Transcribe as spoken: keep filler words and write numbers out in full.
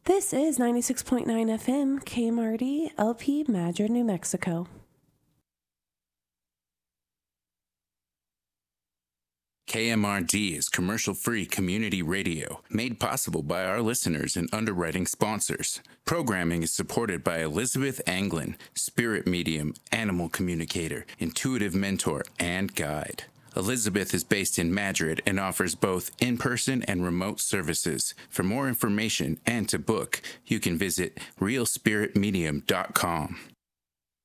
This is ninety-six point nine F M, K M R D, L P, Madrid, New Mexico. K M R D is commercial-free community radio, made possible by our listeners and underwriting sponsors. Programming is supported by Elizabeth Anglin, spirit medium, animal communicator, intuitive mentor, and guide. Elizabeth is based in Madrid and offers both in-person and remote services. For more information and to book, you can visit real spirit medium dot com.